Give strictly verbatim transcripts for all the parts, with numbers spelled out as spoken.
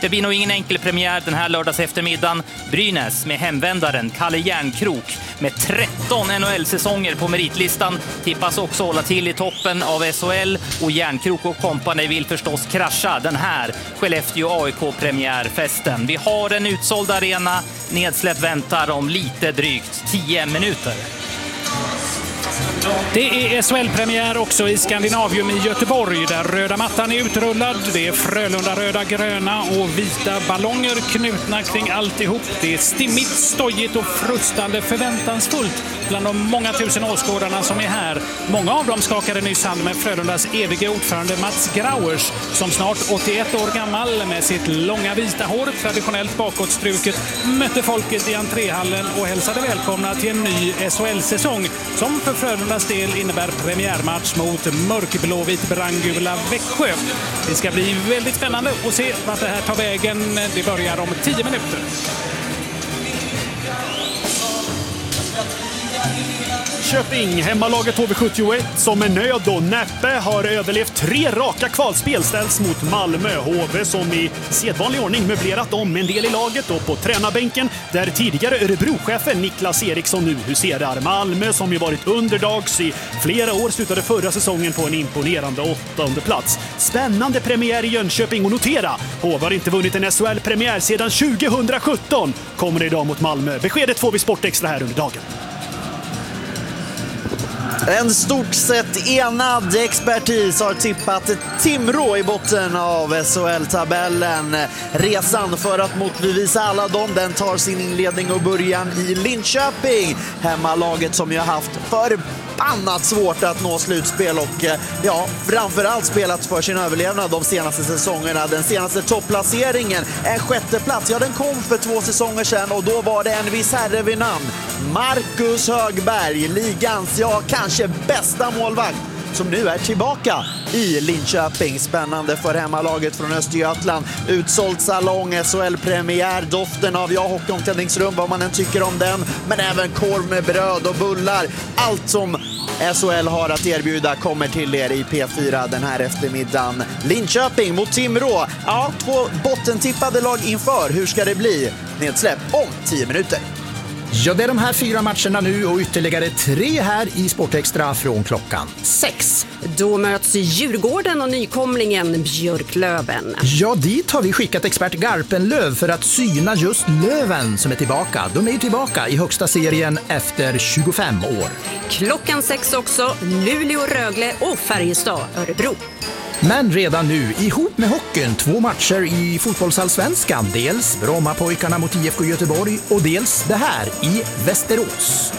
Det blir nog ingen enkel premiär den här lördags eftermiddagen. Brynäs med hemvändaren Kalle Järnkrok med tretton N H L-säsonger på meritlistan tippas också hålla till i toppen av S H L, och Järnkrok och kompani vill förstås krascha den här Skellefteå A I K-premiärfesten. Vi har en utsåld arena. Nedsläpp väntar om lite drygt tio minuter. Det är S H L-premiär också i Skandinavium i Göteborg, där röda mattan är utrullad. Det är Frölunda röda, gröna och vita ballonger knutna kring alltihop. Det är stimmigt, stojigt och frustande förväntansfullt bland de många tusen åskådarna som är här. Många av dem skakade nyss hand med Frölundas evige ordförande Mats Grauers, som snart åttioett år gammal med sitt långa vita hår traditionellt bakåtstruket mötte folket i entréhallen och hälsade välkomna till en ny S H L-säsong som för Frölundas del innebär premiärmatch mot mörkblåvit brandgula Växjö. Det ska bli väldigt spännande att se vart det här tar vägen. Det börjar om tio minuter. Köping, hemmalaget H V sjuttioett, som med nöd och näppe har överlevt tre raka kvalspel, ställs mot Malmö. H V som i sedvanlig ordning möblerat om en del i laget, och på tränarbänken där tidigare Örebrochefen Niklas Eriksson nu huserar. Malmö, som ju varit underdogs i flera år, slutade förra säsongen på en imponerande åttonde plats. Spännande premiär i Jönköping, och notera, H V har inte vunnit en S H L-premiär sedan tjugohundrasjutton. Kommer det idag mot Malmö. Beskedet får vi Sportextra här under dagen. En stort sett enad expertis har tippat Timrå i botten av S H L-tabellen. Resan för att motbevisa alla dem, den tar sin inledning och början i Linköping. Hemmalaget som ju har haft förbannat svårt att nå slutspel och ja, framförallt spelat för sin överlevnad de senaste säsongerna. Den senaste topplaceringen, en sjätteplats, ja den kom för två säsonger sedan, och då var det en viss herre vid namn Marcus Högberg, ligans, ja kanske bästa målvakt, som nu är tillbaka i Linköping. Spännande för hemmalaget från Östergötland. Utsåld salong, S H L-premiär, doften av ja, hockeyomklädningsrum, vad man än tycker om den, men även korv med bröd och bullar. Allt som S H L har att erbjuda kommer till er i P fyra den här eftermiddagen. Linköping mot Timrå. Ja, två bottentippade lag inför. Hur ska det bli? Nedsläpp om tio minuter. Ja, det är de här fyra matcherna nu och ytterligare tre här i Sportextra från klockan sex. Då möts Djurgården och nykomlingen Björklöven. Ja, dit har vi skickat expert Garpenlöv för att syna just Löven som är tillbaka. De är ju tillbaka i högsta serien efter tjugofem år. Klockan sex också, Luleå, Rögle och Färjestad, Örebro. Men redan nu, ihop med hockeyn, två matcher i fotbollsallsvenskan. Dels Brommapojkarna mot I F K Göteborg och dels det här i Västerås.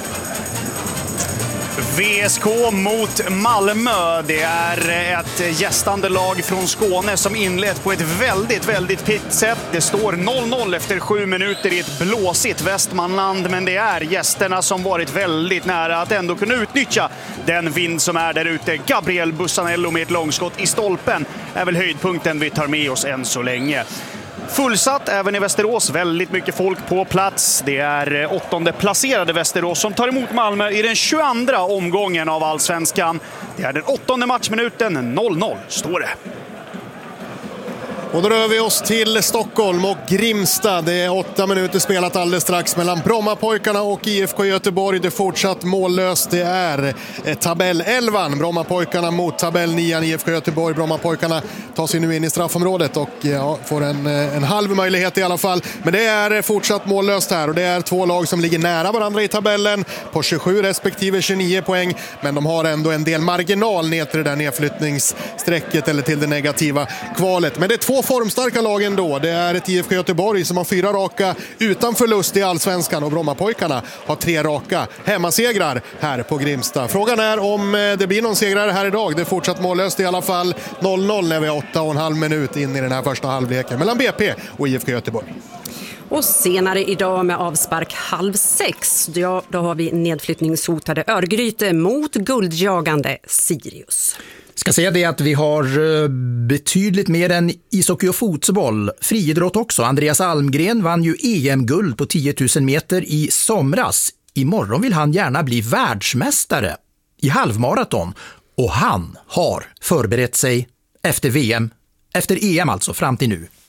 V S K mot Malmö. Det är ett gästande lag från Skåne som inlett på ett väldigt, väldigt pitt sätt. Det står noll noll efter sju minuter i ett blåsigt Västmanland, men det är gästerna som varit väldigt nära att ändå kunna utnyttja den vind som är där ute. Gabriel Bussanello med ett långskott i stolpen är väl höjdpunkten vi tar med oss än så länge. Fullsatt även i Västerås, väldigt mycket folk på plats. Det är åttonde placerade Västerås som tar emot Malmö i den tjugoandra omgången av Allsvenskan. Det är den åttonde matchminuten, noll noll står det. Och då rör vi oss till Stockholm och Grimsta. Det är åtta minuter spelat alldeles strax mellan Brommapojkarna och I F K Göteborg. Det är fortsatt mållöst. Det är tabell elvan. Brommapojkarna mot tabell nian. I F K Göteborg. Brommapojkarna tar sig nu in i straffområdet och ja, får en, en halv möjlighet i alla fall. Men det är fortsatt mållöst här, och det är två lag som ligger nära varandra i tabellen på tjugosju respektive tjugonio poäng. Men de har ändå en del marginal ner till det där nedflyttningssträcket eller till det negativa kvalet. Men det är två formstarka lag ändå. Det är ett I F K Göteborg som har fyra raka utan förlust i Allsvenskan, och Brommapojkarna har tre raka hemmasegrar här på Grimsta. Frågan är om det blir någon segrare här idag. Det är fortsatt mållöst i alla fall. noll noll när vi har åtta och en halv minut in i den här första halvleken mellan B P och I F K Göteborg. Och senare idag med avspark halv sex, då, då har vi nedflyttningshotade Örgryte mot guldjagande Sirius. Ska säga det att vi har betydligt mer än ishockey och fotboll. Friidrott också. Andreas Almgren vann ju E M-guld på tio tusen meter i somras. Imorgon vill han gärna bli världsmästare i halvmaraton. Och han har förberett sig efter V M, efter E M alltså, fram till nu.